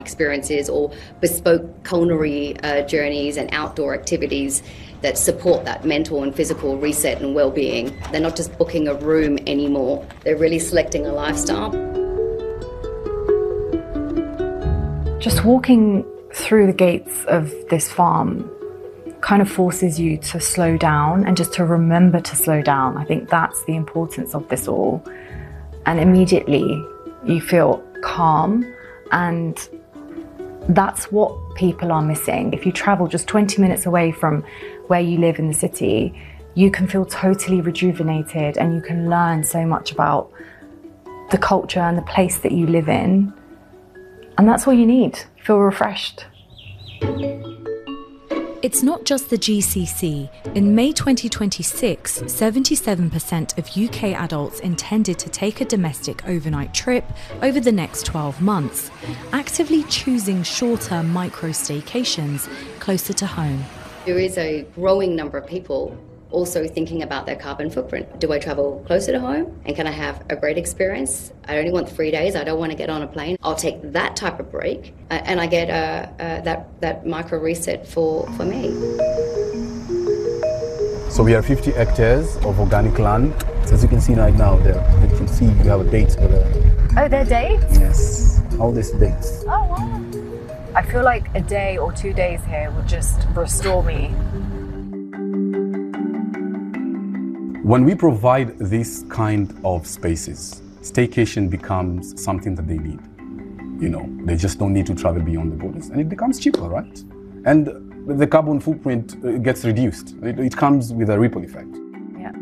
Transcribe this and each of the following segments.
experiences or bespoke culinary journeys and outdoor activities that support that mental and physical reset and well-being. They're not just booking a room anymore, they're really selecting a lifestyle. Just walking through the gates of this farm kind of forces you to slow down and just to remember to slow down. I think that's the importance of this all. And immediately you feel calm, and that's what people are missing. If you travel just 20 minutes away from where you live in the city, you can feel totally rejuvenated and you can learn so much about the culture and the place that you live in. And that's all you need. Feel refreshed. It's not just the GCC. In May 2026, 77% of UK adults intended to take a domestic overnight trip over the next 12 months, actively choosing shorter micro-staycations closer to home. There is a growing number of people also thinking about their carbon footprint. Do I travel closer to home and can I have a great experience? I only want 3 days, I don't want to get on a plane. I'll take that type of break and I get that micro reset for me. So we have 50 hectares of organic land. As you can see right now there, you can see we have a date for there. Oh, they're dates? Yes, all these dates. Oh, wow. I feel like a day or 2 days here would just restore me. When we provide this kind of spaces, staycation becomes something that they need. You know, they just don't need to travel beyond the borders, and it becomes cheaper, right? And the carbon footprint gets reduced. It comes with a ripple effect. Yeah.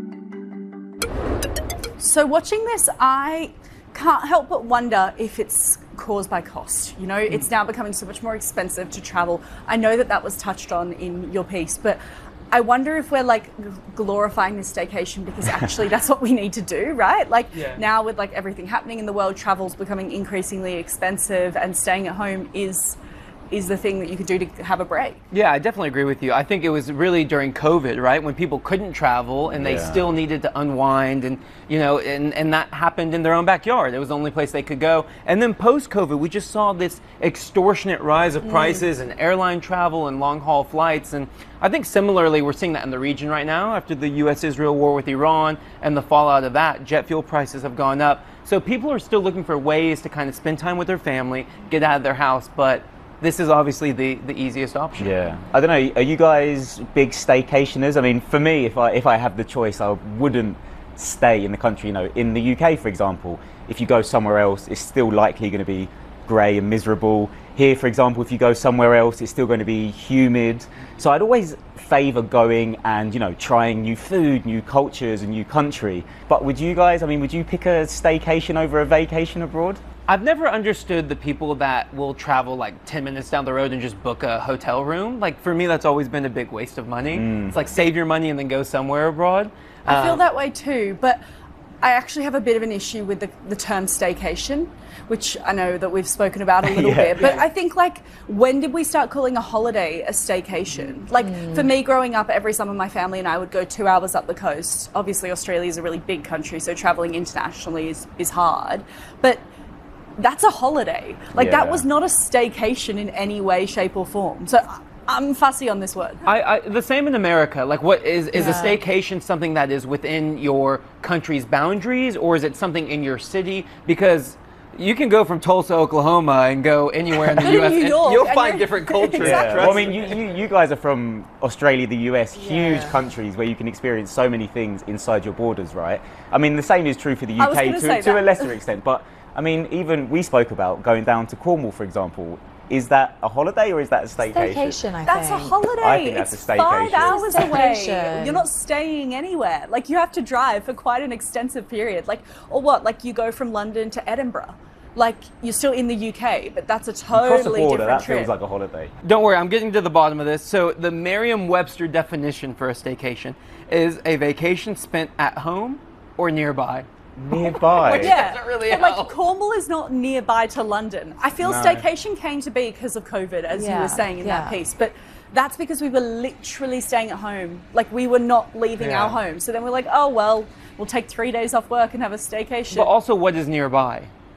So watching this, I can't help but wonder if it's caused by cost. You know, it's now becoming so much more expensive to travel. I know that that was touched on in your piece, but I wonder if we're like glorifying this staycation because actually that's what we need to do, right? Like now with like everything happening in the world, travel's becoming increasingly expensive, and staying at home is the thing that you could do to have a break. Yeah, I definitely agree with you. I think it was really during COVID, right? When people couldn't travel and they still needed to unwind, and you know, and that happened in their own backyard. It was the only place they could go. And then post-COVID, we just saw this extortionate rise of prices and airline travel and long-haul flights. And I think similarly, we're seeing that in the region right now after the US-Israel war with Iran and the fallout of that. Jet fuel prices have gone up. So people are still looking for ways to kind of spend time with their family, get out of their house, but this is obviously the easiest option. Yeah. I don't know, are you guys big staycationers? I mean, for me, if I have the choice, I wouldn't stay in the country. You know, in the UK, for example, if you go somewhere else, it's still likely going to be grey and miserable. Here, for example, if you go somewhere else, it's still going to be humid. So I'd always favour going and, you know, trying new food, new cultures, a new country. But would you guys, I mean, would you pick a staycation over a vacation abroad? I've never understood the people that will travel like 10 minutes down the road and just book a hotel room. Like for me, that's always been a big waste of money. It's like save your money and then go somewhere abroad. I feel that way too, but I actually have a bit of an issue with the term staycation, which I know that we've spoken about a little bit, but I think like, when did we start calling a holiday a staycation? Like for me growing up, every summer my family and I would go 2 hours up the coast. Obviously Australia is a really big country, so traveling internationally is hard, but that's a holiday. Like that was not a staycation in any way, shape or form. So I'm fussy on this word. The same in America. Like what is a staycation something that is within your country's boundaries, or is it something in your city? Because you can go from Tulsa, Oklahoma and go anywhere in the US and you'll find different cultures. Well, I mean, you guys are from Australia, the US, huge countries where you can experience so many things inside your borders, right? I mean, the same is true for the UK to a lesser extent, but I mean, even we spoke about going down to Cornwall, for example. Is that a holiday or is that a staycation? Staycation, I think. That's a holiday. I think that's a staycation. It's 5 hours away. You're not staying anywhere. Like you have to drive for quite an extensive period. Like, or what? Like you go from London to Edinburgh. Like you're still in the UK, but that's a totally different that trip. feels like a holiday. Don't worry, I'm getting to the bottom of this. So the Merriam-Webster definition for a staycation is a vacation spent at home or nearby. Nearby. Yeah, really but like Cornwall is not nearby to London. I feel staycation came to be because of COVID, as you were saying in that piece, but that's because we were literally staying at home. Like we were not leaving our home. So then we're like, oh well, we'll take 3 days off work and have a staycation. But also, what is nearby?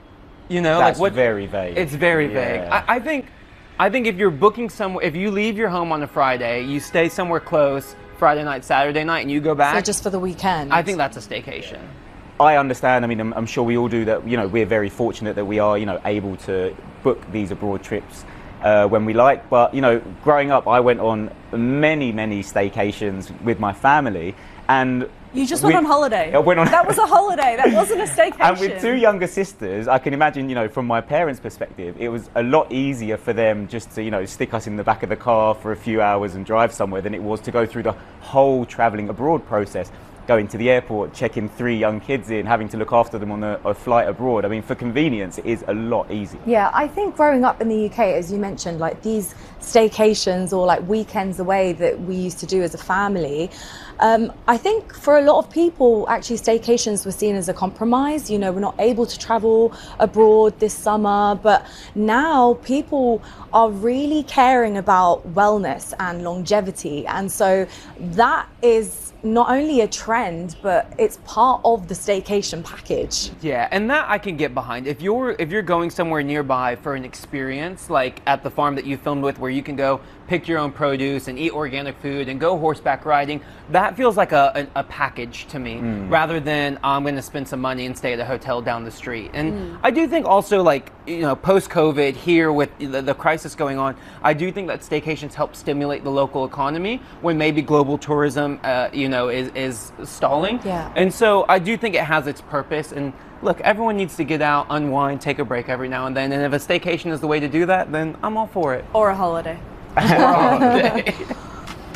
You know, That's like what? very vague. It's very vague. Yeah. I think if you're booking somewhere, if you leave your home on a Friday, you stay somewhere close Friday night, Saturday night, and you go back. So just for the weekend. I think that's a staycation. I understand. I mean, I'm sure we all do that. You know, we're very fortunate that we are, you know, able to book these abroad trips when we like. But, you know, growing up, I went on many staycations with my family, and you just went on holiday. I went on. That was a holiday. That wasn't a staycation. And with two younger sisters, I can imagine, you know, from my parents' perspective, it was a lot easier for them just to, you know, stick us in the back of the car for a few hours and drive somewhere than it was to go through the whole travelling abroad process. Going to the airport, checking 3 young kids in, having to look after them on a flight abroad. I mean, for convenience, it is a lot easier. Yeah, I think growing up in the UK, as you mentioned, like these staycations or like weekends away that we used to do as a family, I think for a lot of people, actually staycations were seen as a compromise. You know, we're not able to travel abroad this summer, but now people are really caring about wellness and longevity. And so that is not only a trend, but it's part of the staycation package. Yeah, and that I can get behind. If you're going somewhere nearby for an experience, like at the farm that you filmed with, where you can go pick your own produce and eat organic food and go horseback riding, that feels like a package to me, rather than I'm going to spend some money and stay at a hotel down the street. And I do think also, like, you know, post-COVID here with the crisis going on, I do think that staycations help stimulate the local economy when maybe global tourism, you know, is stalling. Yeah. And so I do think it has its purpose. And look, everyone needs to get out, unwind, take a break every now and then. And if a staycation is the way to do that, then I'm all for it. Or a holiday. Or a holiday.